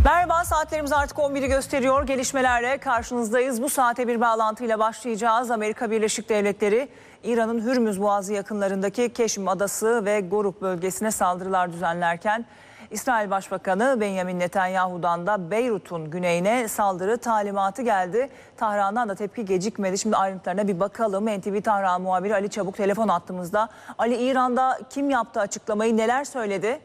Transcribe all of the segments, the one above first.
Merhaba, saatlerimiz artık 11'i gösteriyor. Gelişmelerle karşınızdayız. Bu saate bir bağlantıyla başlayacağız. Amerika Birleşik Devletleri, İran'ın Hürmüz Boğazı yakınlarındaki Keşm Adası ve Goruk bölgesine saldırılar düzenlerken İsrail Başbakanı Benjamin Netanyahu'dan da Beyrut'un güneyine saldırı talimatı geldi. Tahran'dan da tepki gecikmedi. Şimdi ayrıntılarına bir bakalım. NTV Tahran muhabiri Ali Çabuk telefon attığımızda. Ali, İran'da kim yaptı açıklamayı, neler söyledi?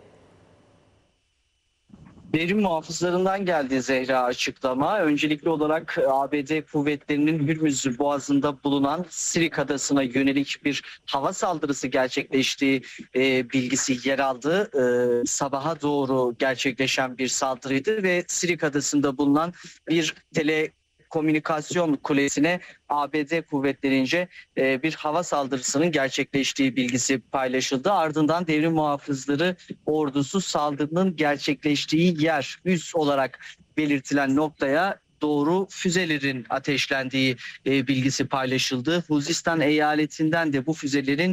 Devrim muhafızlarından geldi Zehra açıklama. Öncelikli olarak ABD kuvvetlerinin Hürmüz Boğazı'nda bulunan Sirik Adası'na yönelik bir hava saldırısı gerçekleştiği bilgisi yer aldı. Sabaha doğru gerçekleşen bir saldırıydı ve Sirik Adası'nda bulunan bir telekomünikasyon kulesine ABD kuvvetlerince bir hava saldırısının gerçekleştiği bilgisi paylaşıldı. Ardından devrim muhafızları ordusu saldırının gerçekleştiği yer üs olarak belirtilen noktaya doğru füzelerin ateşlendiği bilgisi paylaşıldı. Huzistan eyaletinden de bu füzelerin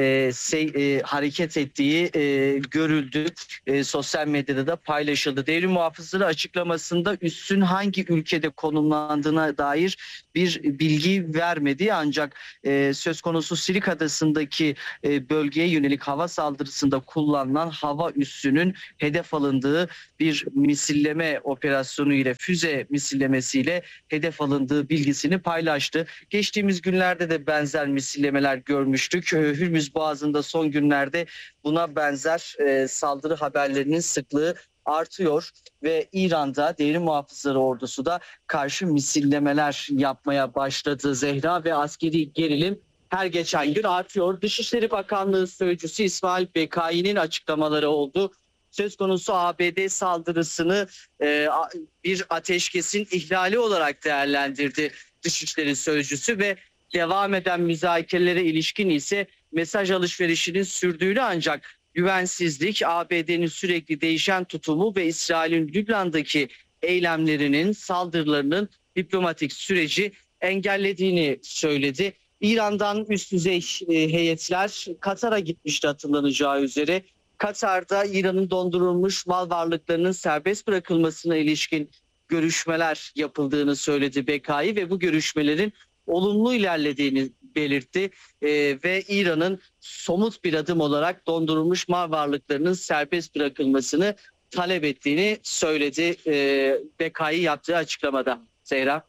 hareket ettiği görüldü. Sosyal medyada da paylaşıldı. Devrim muhafızları açıklamasında üssün hangi ülkede konumlandığına dair bir bilgi vermedi. Ancak söz konusu Sirik Adası'ndaki bölgeye yönelik hava saldırısında kullanılan hava üssünün hedef alındığı bir misilleme operasyonu ile, füze misillemesiyle hedef alındığı bilgisini paylaştı. Geçtiğimiz günlerde de benzer misillemeler görmüştük. Hürmüz Boğazı'nda son günlerde buna benzer saldırı haberlerinin sıklığı artıyor ve İran'da devrim muhafızları ordusu da karşı misillemeler yapmaya başladı Zehra ve askeri gerilim her geçen gün artıyor. Dışişleri Bakanlığı Sözcüsü İsmail Bekai'nin açıklamaları oldu. Söz konusu ABD saldırısını bir ateşkesin ihlali olarak değerlendirdi Dışişleri Sözcüsü ve devam eden müzakerelere ilişkin ise mesaj alışverişinin sürdüğünü, ancak güvensizlik, ABD'nin sürekli değişen tutumu ve İsrail'in Lübnan'daki eylemlerinin, saldırılarının diplomatik süreci engellediğini söyledi. İran'dan üst düzey heyetler Katar'a gitmişti hatırlanacağı üzere. Katar'da İran'ın dondurulmuş mal varlıklarının serbest bırakılmasına ilişkin görüşmeler yapıldığını söyledi Bekai ve bu görüşmelerin olumlu ilerlediğini belirtti ve İran'ın somut bir adım olarak dondurulmuş mal varlıklarının serbest bırakılmasını talep ettiğini söyledi Bekai yaptığı açıklamada. Zehra.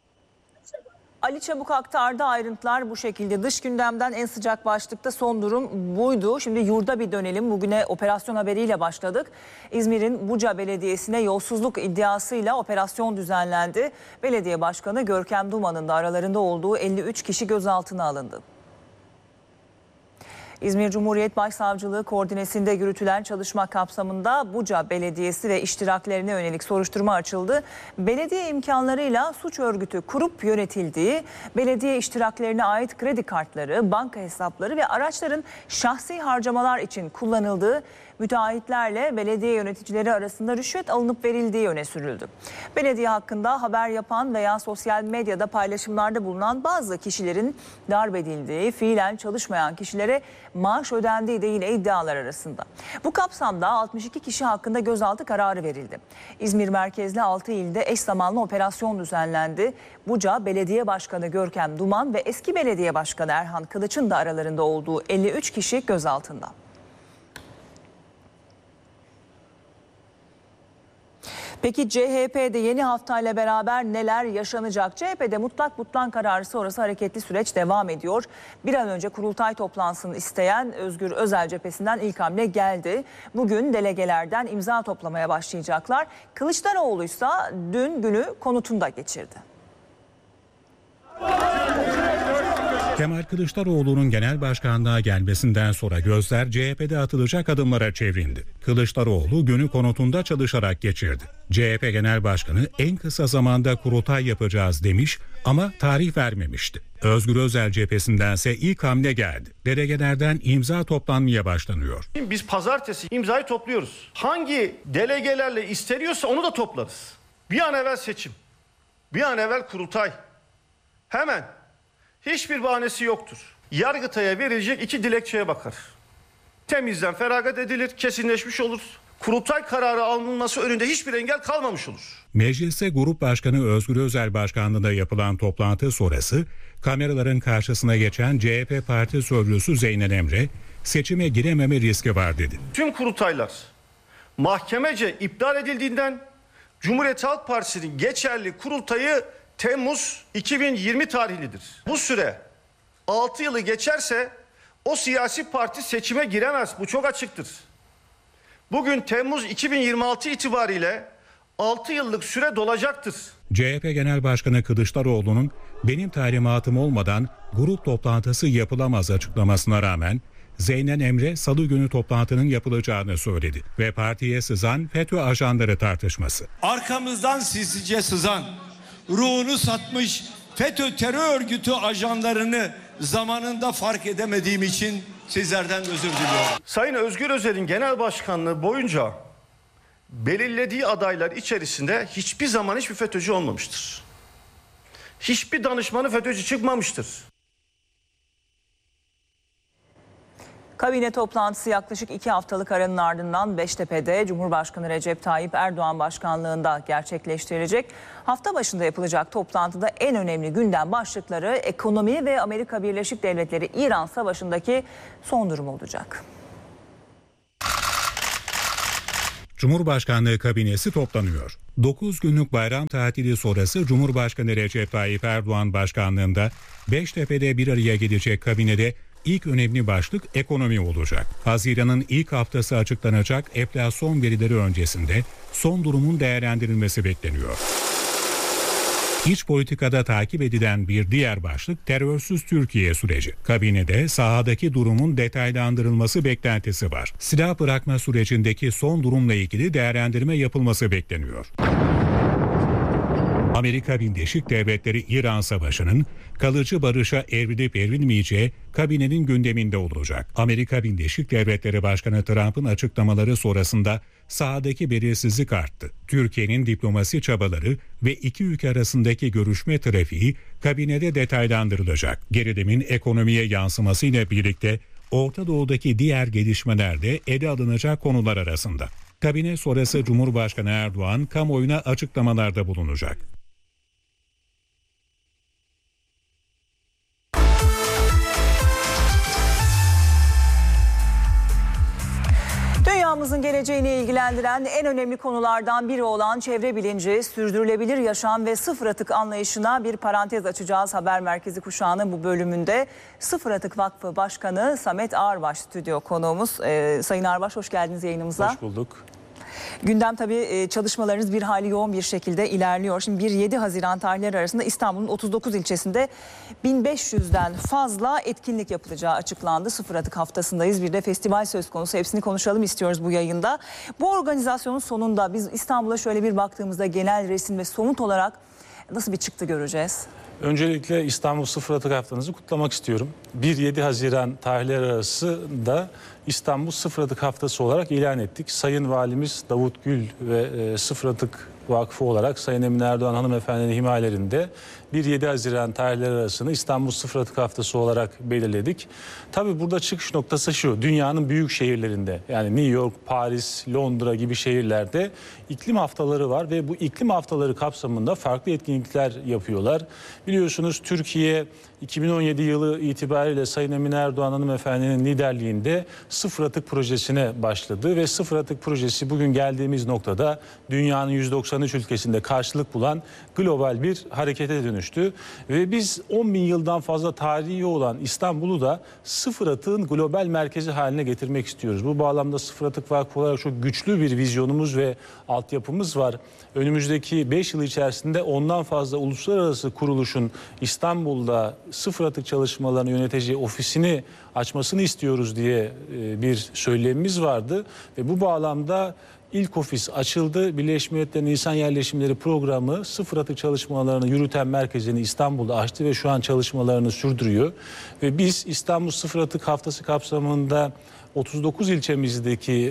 Ali Çabuk aktardı, ayrıntılar bu şekilde. Dış gündemden en sıcak başlıkta son durum buydu. Şimdi yurda bir dönelim. Bugüne operasyon haberiyle başladık. İzmir'in Buca Belediyesi'ne yolsuzluk iddiasıyla operasyon düzenlendi. Belediye Başkanı Görkem Duman'ın da aralarında olduğu 53 kişi gözaltına alındı. İzmir Cumhuriyet Başsavcılığı koordinesinde yürütülen çalışma kapsamında Buca Belediyesi ve iştiraklerine yönelik soruşturma açıldı. Belediye imkanlarıyla suç örgütü kurup yönetildiği, belediye iştiraklerine ait kredi kartları, banka hesapları ve araçların şahsi harcamalar için kullanıldığı, müteahhitlerle belediye yöneticileri arasında rüşvet alınıp verildiği öne sürüldü. Belediye hakkında haber yapan veya sosyal medyada paylaşımlarda bulunan bazı kişilerin darp edildiği, fiilen çalışmayan kişilere maaş ödendiği de yine iddialar arasında. Bu kapsamda 62 kişi hakkında gözaltı kararı verildi. İzmir merkezli 6 ilde eş zamanlı operasyon düzenlendi. Buca Belediye Başkanı Görkem Duman ve eski belediye başkanı Erhan Kılıç'ın da aralarında olduğu 53 kişi gözaltında. Peki CHP'de yeni haftayla beraber neler yaşanacak? CHP'de mutlak butlan kararı sonrası hareketli süreç devam ediyor. Bir an önce kurultay toplansın isteyen Özgür Özel cephesinden ilk hamle geldi. Bugün delegelerden imza toplamaya başlayacaklar. Kılıçdaroğlu ise dün günü konutunda geçirdi. Kemal Kılıçdaroğlu'nun genel başkanlığa gelmesinden sonra gözler CHP'de atılacak adımlara çevrildi. Kılıçdaroğlu günü konutunda çalışarak geçirdi. CHP Genel Başkanı en kısa zamanda kurultay yapacağız demiş ama tarih vermemişti. Özgür Özel cephesindense ilk hamle geldi. Delegelerden imza toplanmaya başlanıyor. Biz pazartesi imzayı topluyoruz. Hangi delegelerle isteniyorsa onu da toplarız. Bir an evvel seçim, bir an evvel kurultay. Hemen. Hiçbir bahanesi yoktur. Yargıtay'a verilecek 2 dilekçeye bakar. Temizden feragat edilir, kesinleşmiş olur. kurultay kararı alınması önünde hiçbir engel kalmamış olur. Mecliste Grup Başkanı Özgür Özel başkanlığında yapılan toplantı sonrası kameraların karşısına geçen CHP Parti Sözcüsü Zeynel Emre, seçime girememe riski var dedi. Tüm kurultaylar mahkemece iptal edildiğinden Cumhuriyet Halk Partisi'nin geçerli kurultayı Temmuz 2020 tarihlidir. Bu süre 6 yılı geçerse o siyasi parti seçime giremez. Bu çok açıktır. Bugün Temmuz 2026 itibariyle 6 yıllık süre dolacaktır. CHP Genel Başkanı Kılıçdaroğlu'nun benim talimatım olmadan grup toplantısı yapılamaz açıklamasına rağmen Zeynel Emre salı günü toplantının yapılacağını söyledi ve partiye sızan FETÖ ajanları tartışması. Arkamızdan sinsice sızan, ruhunu satmış FETÖ terör örgütü ajanlarını zamanında fark edemediğim için sizlerden özür diliyorum. Sayın Özgür Özel'in genel başkanlığı boyunca belirlediği adaylar içerisinde hiçbir zaman hiçbir FETÖ'cü olmamıştır. Hiçbir danışmanı FETÖ'cü çıkmamıştır. Kabine toplantısı yaklaşık 2 haftalık aranın ardından Beştepe'de Cumhurbaşkanı Recep Tayyip Erdoğan başkanlığında gerçekleştirilecek. Hafta başında yapılacak toplantıda en önemli gündem başlıkları ekonomi ve Amerika Birleşik Devletleri-İran savaşındaki son durum olacak. Cumhurbaşkanlığı kabinesi toplanıyor. 9 günlük bayram tatili sonrası Cumhurbaşkanı Recep Tayyip Erdoğan başkanlığında Beştepe'de bir araya gelecek kabinede İlk önemli başlık ekonomi olacak. Haziran'ın ilk haftası açıklanacak enflasyon verileri öncesinde son durumun değerlendirilmesi bekleniyor. İç politikada takip edilen bir diğer başlık terörsüz Türkiye süreci. Kabinede sahadaki durumun detaylandırılması beklentisi var. Silah bırakma sürecindeki son durumla ilgili değerlendirme yapılması bekleniyor. Amerika Birleşik Devletleri-İran Savaşı'nın kalıcı barışa evrilip evrilmeyeceği kabinenin gündeminde olacak. Amerika Birleşik Devletleri Başkanı Trump'ın açıklamaları sonrasında sahadaki belirsizlik arttı. Türkiye'nin diplomasi çabaları ve iki ülke arasındaki görüşme trafiği kabinede detaylandırılacak. Gerilimin ekonomiye yansımasıyla birlikte Orta Doğu'daki diğer gelişmeler de ele alınacak konular arasında. Kabine sonrası Cumhurbaşkanı Erdoğan kamuoyuna açıklamalarda bulunacak. Dünyamızın geleceğini ilgilendiren en önemli konulardan biri olan çevre bilinci, sürdürülebilir yaşam ve sıfır atık anlayışına bir parantez açacağız. Haber Merkezi Kuşağı'nın bu bölümünde Sıfır Atık Vakfı Başkanı Samet Ağırbaş stüdyo konuğumuz. Sayın Ağırbaş, hoş geldiniz yayınımıza. Hoş bulduk. Gündem tabii çalışmalarınız bir hali yoğun bir şekilde ilerliyor. Şimdi 1-7 Haziran tarihleri arasında İstanbul'un 39 ilçesinde 1500'den fazla etkinlik yapılacağı açıklandı. Sıfır Atık haftasındayız. Bir de festival söz konusu. Hepsini konuşalım istiyoruz bu yayında. Bu organizasyonun sonunda biz İstanbul'a şöyle bir baktığımızda genel resim ve somut olarak nasıl bir çıktı göreceğiz? Öncelikle İstanbul Sıfır Atık Haftanızı kutlamak istiyorum. 1-7 Haziran tarihleri arasında İstanbul Sıfır Atık Haftası olarak ilan ettik. Sayın Valimiz Davut Gül ve Sıfır Atık Vakfı olarak Sayın Emine Erdoğan hanımefendinin himayelerinde 1-7 Haziran tarihleri arasını İstanbul Sıfır Atık Haftası olarak belirledik. Tabii burada çıkış noktası şu: dünyanın büyük şehirlerinde, yani New York, Paris, Londra gibi şehirlerde iklim haftaları var ve bu iklim haftaları kapsamında farklı etkinlikler yapıyorlar. Biliyorsunuz Türkiye 2017 yılı itibariyle Sayın Emine Erdoğan hanımefendinin liderliğinde Sıfır Atık Projesi'ne başladı ve Sıfır Atık Projesi bugün geldiğimiz noktada dünyanın 193 ülkesinde karşılık bulan global bir harekete dönüştü. Ve biz 10 bin yıldan fazla tarihi olan İstanbul'u da sıfır atığın global merkezi haline getirmek istiyoruz. Bu bağlamda Sıfır Atık Vakfı olarak çok güçlü bir vizyonumuz ve altyapımız var. Önümüzdeki 5 yıl içerisinde ondan fazla uluslararası kuruluşun İstanbul'da sıfır atık çalışmalarını yöneteceği ofisini açmasını istiyoruz diye bir söylemimiz vardı. Ve bu bağlamda ilk ofis açıldı. Birleşmiş Milletler'in İnsan Yerleşimleri Programı sıfır atık çalışmalarını yürüten merkezini İstanbul'da açtı ve şu an çalışmalarını sürdürüyor. Ve biz İstanbul Sıfır Atık Haftası kapsamında 39 ilçemizdeki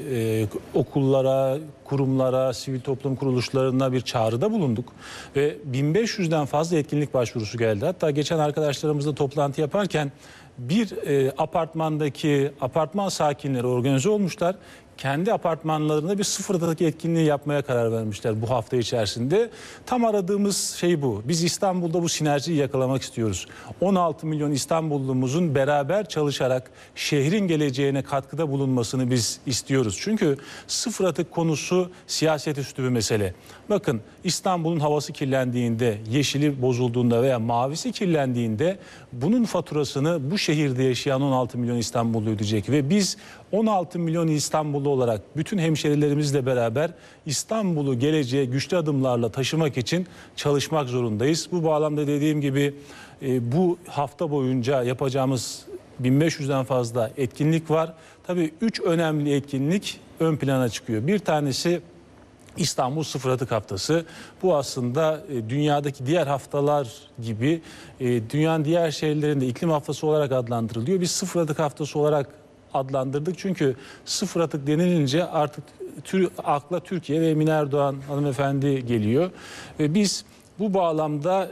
okullara, kurumlara, sivil toplum kuruluşlarına bir çağrıda bulunduk. Ve 1500'den fazla etkinlik başvurusu geldi. Hatta geçen arkadaşlarımızla toplantı yaparken bir apartman sakinleri organize olmuşlar. kendi apartmanlarında bir sıfır atık etkinliği yapmaya karar vermişler bu hafta içerisinde. Tam aradığımız şey bu. Biz İstanbul'da bu sinerjiyi yakalamak istiyoruz. 16 milyon İstanbullumuzun beraber çalışarak şehrin geleceğine katkıda bulunmasını biz istiyoruz. Çünkü sıfır atık konusu siyaset üstü bir mesele. Bakın, İstanbul'un havası kirlendiğinde, yeşili bozulduğunda veya mavisi kirlendiğinde bunun faturasını bu şehirde yaşayan 16 milyon İstanbullu ödeyecek ve biz 16 milyon İstanbullu olarak bütün hemşerilerimizle beraber İstanbul'u geleceğe güçlü adımlarla taşımak için çalışmak zorundayız. Bu bağlamda dediğim gibi bu hafta boyunca yapacağımız 1500'den fazla etkinlik var. Tabii 3 önemli etkinlik ön plana çıkıyor. Bir tanesi İstanbul Sıfır Atık Haftası. Bu aslında dünyadaki diğer haftalar gibi dünyanın diğer şehirlerinde iklim haftası olarak adlandırılıyor. Biz Sıfır Atık Haftası olarak adlandırdık. Çünkü sıfır atık denilince artık akla Türkiye ve Emine Erdoğan hanımefendi geliyor. Ve biz bu bağlamda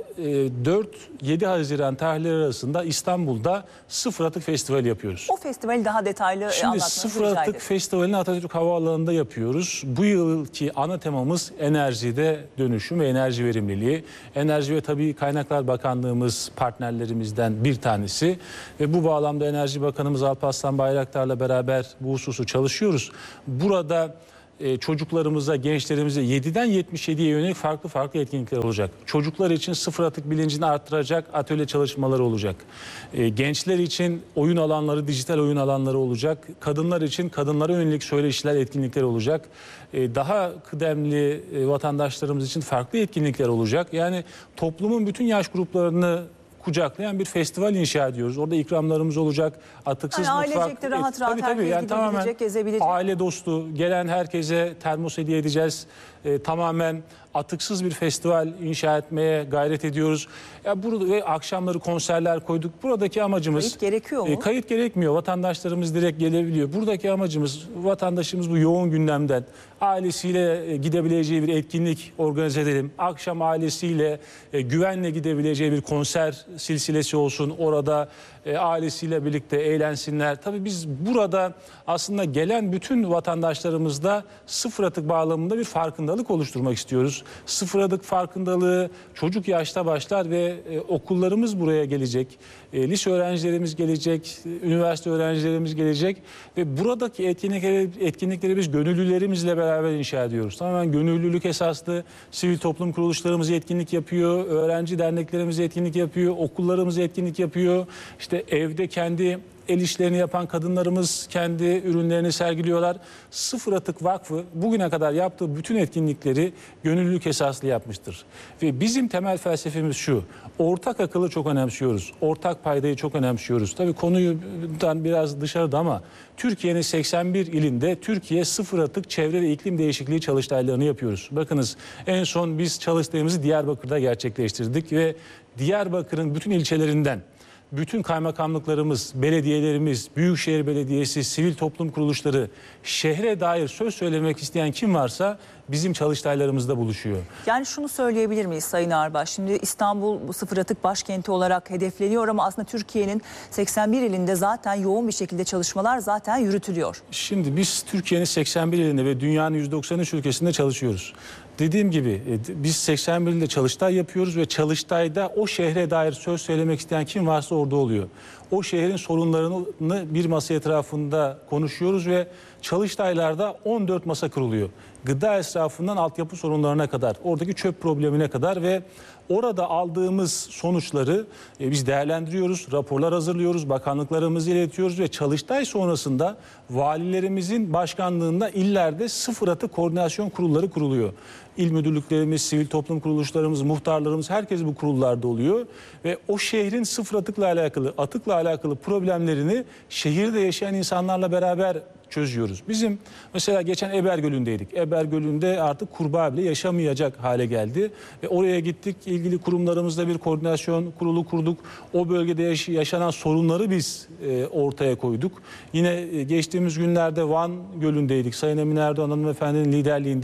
4-7 Haziran tarihleri arasında İstanbul'da Sıfır Atık Festivali yapıyoruz. O festivali daha detaylı Şimdi anlatmanızı Sıfır rica Atık ederim. Festivali'ni Atatürk Havaalanı'nda yapıyoruz. Bu yılki ana temamız enerjide dönüşüm ve enerji verimliliği. Enerji ve Tabii Kaynaklar Bakanlığımız partnerlerimizden bir tanesi. Ve bu bağlamda Enerji Bakanımız Alparslan Bayraktar'la beraber bu hususu çalışıyoruz. Burada çocuklarımıza, gençlerimize 7'den 77'ye yönelik farklı etkinlikler olacak. Çocuklar için sıfır atık bilincini arttıracak atölye çalışmaları olacak. Gençler için oyun alanları, dijital oyun alanları olacak. Kadınlar için kadınlara yönelik söyleşiler, etkinlikler olacak. Daha kıdemli vatandaşlarımız için farklı etkinlikler olacak. Yani toplumun bütün yaş gruplarını kucaklayan bir festival inşa ediyoruz. Orada ikramlarımız olacak. Atıksız yani mutfak. ailecek de rahat herkes yani tamamen gidebilecek, gezebilecek. aile dostu, gelen herkese termos hediye edeceğiz. Tamamen atıksız bir festival inşa etmeye gayret ediyoruz. Ya burada ve akşamları konserler koyduk. Buradaki amacımız Kayıt gerekiyor mu? Kayıt gerekmiyor. Vatandaşlarımız direkt gelebiliyor. Buradaki amacımız vatandaşımız bu yoğun gündemden ailesiyle gidebileceği bir etkinlik organize edelim. Akşam ailesiyle güvenle gidebileceği bir konser silsilesi olsun. Orada ailesiyle birlikte eğlensinler. Tabii biz burada aslında gelen bütün vatandaşlarımızda sıfır atık bağlamında bir farkındalık oluşturmak istiyoruz. Sıfır atık farkındalığı çocuk yaşta başlar ve okullarımız buraya gelecek. Lise öğrencilerimiz gelecek, üniversite öğrencilerimiz gelecek ve buradaki etkinlikleri biz gönüllülerimizle beraber inşa ediyoruz. Tamamen gönüllülük esaslı sivil toplum kuruluşlarımız etkinlik yapıyor, öğrenci derneklerimiz etkinlik yapıyor, okullarımız etkinlik yapıyor. İşte evde kendi el işlerini yapan kadınlarımız kendi ürünlerini sergiliyorlar. Sıfır Atık Vakfı bugüne kadar yaptığı bütün etkinlikleri gönüllülük esaslı yapmıştır. Ve bizim temel felsefemiz şu: ortak akıllı çok önemsiyoruz. Ortak paydayı çok önemsiyoruz. Tabii konudan biraz dışarıda ama Türkiye'nin 81 ilinde Türkiye Sıfır Atık Çevre ve İklim Değişikliği çalıştaylarını yapıyoruz. Bakınız, en son biz çalıştayımızı Diyarbakır'da gerçekleştirdik ve Diyarbakır'ın bütün ilçelerinden bütün kaymakamlıklarımız, belediyelerimiz, Büyükşehir Belediyesi, sivil toplum kuruluşları, şehre dair söz söylemek isteyen kim varsa bizim çalıştaylarımızda buluşuyor. Yani şunu söyleyebilir miyiz Sayın Arbaş? Şimdi İstanbul bu sıfır atık başkenti olarak hedefleniyor ama aslında Türkiye'nin 81 ilinde zaten yoğun bir şekilde çalışmalar zaten yürütülüyor. Şimdi biz Türkiye'nin 81 ilinde ve dünyanın 193 ülkesinde çalışıyoruz. Dediğim gibi biz 81 ilde çalıştay yapıyoruz ve çalıştayda o şehre dair söz söylemek isteyen kim varsa orada oluyor. O şehrin sorunlarını bir masa etrafında konuşuyoruz ve çalıştaylarda 14 masa kuruluyor. Gıda israfından altyapı sorunlarına kadar, oradaki çöp problemine kadar ve orada aldığımız sonuçları biz değerlendiriyoruz, raporlar hazırlıyoruz, bakanlıklarımızı iletiyoruz ve çalıştay sonrasında valilerimizin başkanlığında illerde sıfır atık koordinasyon kurulları kuruluyor. İl müdürlüklerimiz, sivil toplum kuruluşlarımız, muhtarlarımız, herkes bu kurullarda oluyor ve o şehrin sıfır atıkla alakalı problemlerini şehirde yaşayan insanlarla beraber çözüyoruz. Bizim mesela geçen Eber Gölü'ndeydik. Eber Gölü'nde artık kurbağa bile yaşamayacak hale geldi. Ve oraya gittik, ilgili kurumlarımızla bir koordinasyon kurulu kurduk. O bölgede yaşanan sorunları biz ortaya koyduk. Yine geçtiğimiz günlerde Van Gölü'ndeydik. Sayın Emine Erdoğan hanımefendinin liderliğinde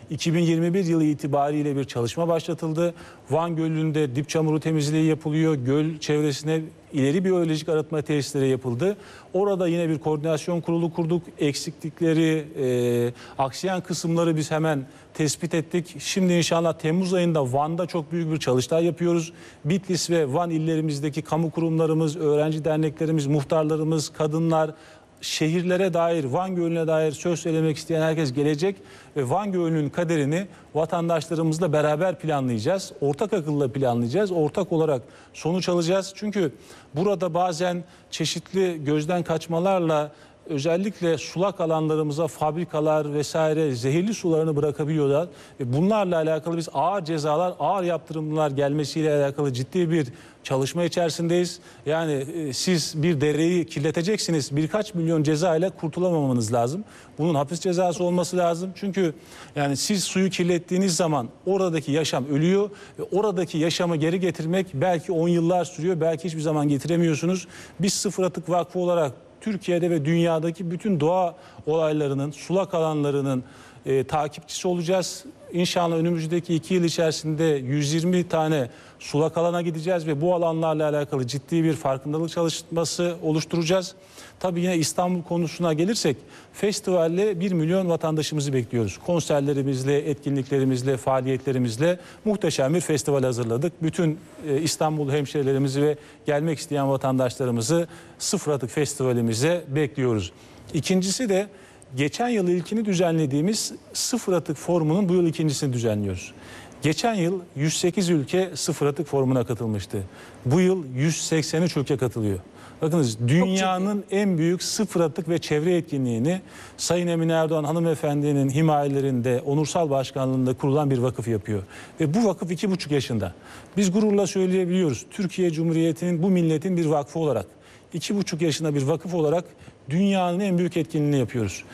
2021 yılı itibariyle bir çalışma başlatıldı. Van Gölü'nde dip çamuru temizliği yapılıyor. Göl çevresine ileri biyolojik arıtma tesisleri yapıldı. Orada yine bir koordinasyon kurulu kurduk. Eksiklikleri, aksayan kısımları biz hemen tespit ettik. Şimdi inşallah Temmuz ayında Van'da çok büyük bir çalıştay yapıyoruz. Bitlis ve Van illerimizdeki kamu kurumlarımız, öğrenci derneklerimiz, muhtarlarımız, kadınlar, şehirlere dair, Van Gölü'ne dair söz söylemek isteyen herkes gelecek ve Van Gölü'nün kaderini vatandaşlarımızla beraber planlayacağız. Ortak akılla planlayacağız. Ortak olarak sonuç alacağız. Çünkü burada bazen çeşitli gözden kaçmalarla özellikle sulak alanlarımıza fabrikalar vesaire zehirli sularını bırakabiliyorlar. Bunlarla alakalı biz ağır cezalar, ağır yaptırımlar gelmesiyle alakalı ciddi bir çalışma içerisindeyiz. Yani siz bir dereyi kirleteceksiniz, birkaç milyon ceza ile kurtulamamanız lazım. Bunun hapis cezası olması lazım. Çünkü yani siz suyu kirlettiğiniz zaman oradaki yaşam ölüyor ve oradaki yaşamı geri getirmek belki 10 yıllar sürüyor, belki hiçbir zaman getiremiyorsunuz. Biz Sıfır Atık Vakfı olarak Türkiye'de ve dünyadaki bütün doğa olaylarının, sulak alanlarının takipçisi olacağız. İnşallah önümüzdeki 2 yıl içerisinde 120 tane sulak alana gideceğiz ve bu alanlarla alakalı ciddi bir farkındalık çalışması oluşturacağız. Tabii yine İstanbul konusuna gelirsek festivalle 1 milyon vatandaşımızı bekliyoruz. Konserlerimizle, etkinliklerimizle, faaliyetlerimizle muhteşem bir festival hazırladık. Bütün İstanbul hemşehrilerimizi ve gelmek isteyen vatandaşlarımızı Sıfır Atık Festivalimize bekliyoruz. İkincisi de geçen yıl ilkini düzenlediğimiz Sıfır Atık Forumu'nun bu yıl ikincisini düzenliyoruz. Geçen yıl 108 ülke Sıfır Atık Forumu'na katılmıştı. Bu yıl 183 ülke katılıyor. Bakınız dünyanın en büyük sıfır atık ve çevre etkinliğini Sayın Emine Erdoğan hanımefendinin himayelerinde, onursal başkanlığında kurulan bir vakıf yapıyor. Ve bu vakıf 2,5 yaşında. Biz gururla söyleyebiliyoruz. Türkiye Cumhuriyeti'nin, bu milletin bir vakfı olarak, 2,5 yaşında bir vakıf olarak dünyanın en büyük etkinliğini yapıyoruz.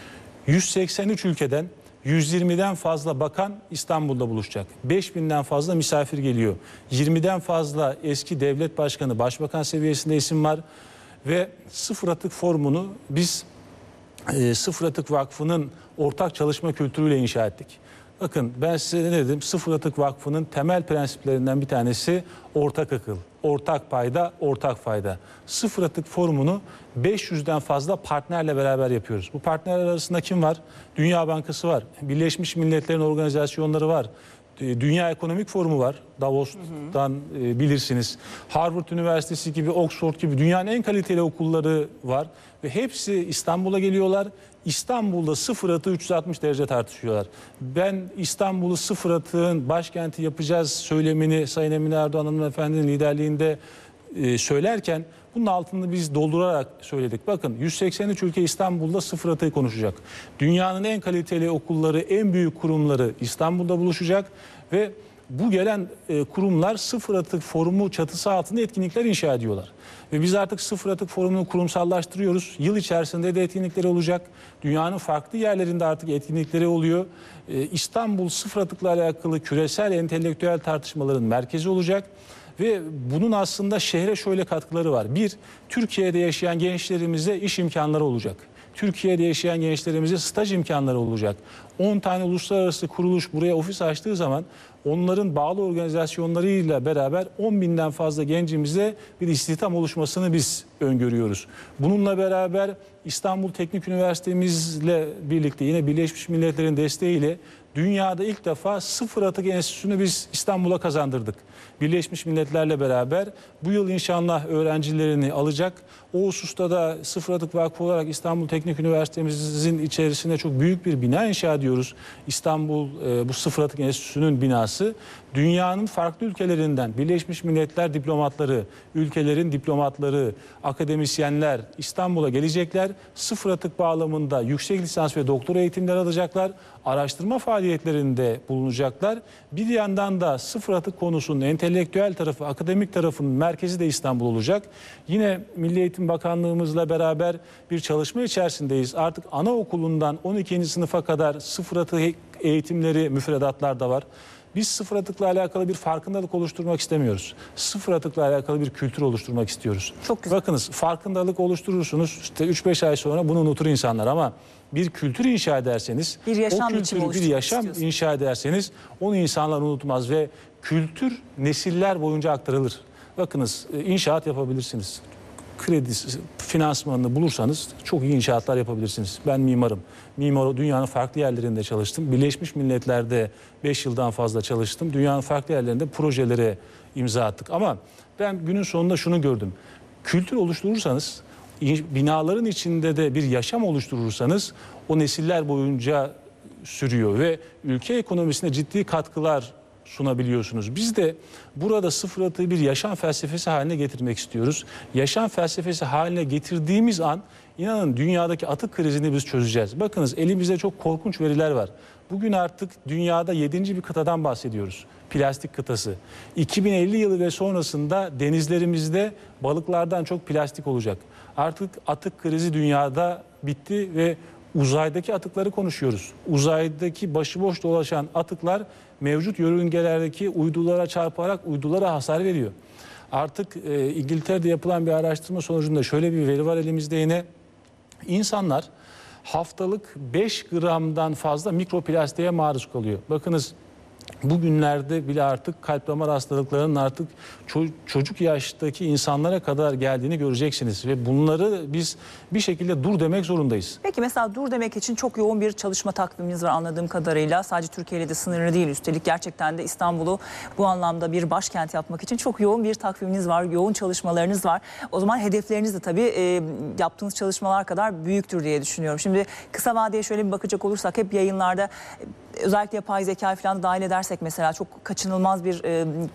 183 ülkeden 120'den fazla bakan İstanbul'da buluşacak. 5000'den fazla misafir geliyor. 20'den fazla eski devlet başkanı, başbakan seviyesinde isim var. Ve Sıfır Atık Forumu'nu biz Sıfır Atık Vakfı'nın ortak çalışma kültürüyle inşa ettik. Bakın ben size ne dedim? Sıfır Atık Vakfı'nın temel prensiplerinden bir tanesi ortak akıl, ortak payda, ortak fayda. Sıfır Atık Forumu'nu 500'den fazla partnerle beraber yapıyoruz. Bu partnerler arasında kim var? Dünya Bankası var, Birleşmiş Milletler'in organizasyonları var. Dünya Ekonomik Forumu var. Davos'tan bilirsiniz. Harvard Üniversitesi gibi, Oxford gibi dünyanın en kaliteli okulları var. Ve hepsi İstanbul'a geliyorlar. İstanbul'da sıfır atığı 360 derece tartışıyorlar. Ben İstanbul'u sıfır atığın başkenti yapacağız söylemini Sayın Emine Erdoğan hanımefendinin liderliğinde söylerken bunun altını biz doldurarak söyledik. Bakın 183 ülke İstanbul'da sıfır atığı konuşacak. Dünyanın en kaliteli okulları, en büyük kurumları İstanbul'da buluşacak ve bu gelen kurumlar Sıfır Atık Forumu çatısı altında etkinlikler inşa ediyorlar. Ve biz artık Sıfır Atık Forumu'nu kurumsallaştırıyoruz. Yıl içerisinde de etkinlikleri olacak. Dünyanın farklı yerlerinde artık etkinlikleri oluyor. İstanbul sıfır atıkla alakalı küresel entelektüel tartışmaların merkezi olacak. Ve bunun aslında şehre şöyle katkıları var. Bir, Türkiye'de yaşayan gençlerimize iş imkanları olacak. Türkiye'de yaşayan gençlerimize staj imkanları olacak. 10 tane uluslararası kuruluş buraya ofis açtığı zaman onların bağlı organizasyonlarıyla beraber 10.000'den fazla gencimize bir istihdam oluşmasını biz öngörüyoruz. Bununla beraber İstanbul Teknik Üniversitemizle birlikte yine Birleşmiş Milletler'in desteğiyle dünyada ilk defa Sıfır Atık Enstitüsü'nü biz İstanbul'a kazandırdık. Birleşmiş Milletler'le beraber bu yıl inşallah öğrencilerini alacak. O hususta da Sıfır Atık Vakfı olarak İstanbul Teknik Üniversitemizin içerisinde çok büyük bir bina inşa ediyoruz. İstanbul bu Sıfır Atık Enstitüsü'nün binası. Dünyanın farklı ülkelerinden Birleşmiş Milletler diplomatları, ülkelerin diplomatları, akademisyenler İstanbul'a gelecekler. Sıfır atık bağlamında yüksek lisans ve doktora eğitimler alacaklar. Araştırma faaliyetlerinde bulunacaklar. Bir yandan da sıfır atık konusunun entelektüel tarafı, akademik tarafının merkezi de İstanbul olacak. Yine Milli Eğitim Bakanlığımızla beraber bir çalışma içerisindeyiz. Artık anaokulundan 12. sınıfa kadar sıfır atık eğitimleri müfredatlarda var. Biz sıfır atıkla alakalı bir farkındalık oluşturmak istemiyoruz. Sıfır atıkla alakalı bir kültür oluşturmak istiyoruz. Çok güzel. Bakınız, farkındalık oluşturursunuz, işte 3-5 ay sonra bunu unutur insanlar, ama bir kültür inşa ederseniz, Bir yaşam o biçimi kültürü bir oluşturmak yaşam istiyorsunuz. inşa ederseniz onu insanlar unutmaz ve kültür nesiller boyunca aktarılır. Bakınız, inşaat yapabilirsiniz. Kredisi, finansmanını bulursanız çok iyi inşaatlar yapabilirsiniz. Ben mimarım. Dünyanın farklı yerlerinde çalıştım. Birleşmiş Milletler'de 5 yıldan fazla çalıştım. Dünyanın farklı yerlerinde projelere imza attık. Ama ben günün sonunda şunu gördüm. Kültür oluşturursanız, binaların içinde de bir yaşam oluşturursanız o nesiller boyunca sürüyor ve ülke ekonomisine ciddi katkılar sunabiliyorsunuz. Biz de burada sıfır atığı bir yaşam felsefesi haline getirmek istiyoruz. Yaşam felsefesi haline getirdiğimiz an, inanın, dünyadaki atık krizini biz çözeceğiz. Bakınız, elimizde çok korkunç veriler var. Bugün artık dünyada 7. bir kıtadan bahsediyoruz. Plastik kıtası. 2050 yılı ve sonrasında denizlerimizde balıklardan çok plastik olacak. Artık atık krizi dünyada bitti ve uzaydaki atıkları konuşuyoruz. Uzaydaki başıboş dolaşan atıklar mevcut yörüngelerdeki uydulara çarparak uydulara hasar veriyor. Artık İngiltere'de yapılan bir araştırma sonucunda şöyle bir veri var elimizde yine. İnsanlar haftalık 5 gramdan fazla mikroplastiğe maruz kalıyor. Bakınız, bugünlerde bile artık kalp damar hastalıklarının artık çocuk yaştaki insanlara kadar geldiğini göreceksiniz. Ve bunları biz bir şekilde dur demek zorundayız. Peki mesela dur demek için çok yoğun bir çalışma takviminiz var anladığım kadarıyla. Sadece Türkiye ile de sınırlı değil, üstelik gerçekten de İstanbul'u bu anlamda bir başkent yapmak için çok yoğun bir takviminiz var, yoğun çalışmalarınız var. O zaman hedefleriniz de tabii yaptığınız çalışmalar kadar büyüktür diye düşünüyorum. Şimdi kısa vadeye şöyle bir bakacak olursak, hep yayınlarda özellikle yapay zeka falan da dahil edersek mesela çok kaçınılmaz bir